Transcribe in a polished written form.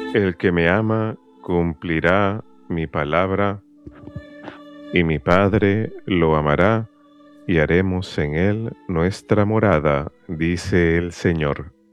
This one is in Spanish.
El que me ama cumplirá mi palabra, y mi Padre lo amará, y haremos en él nuestra morada, dice el Señor.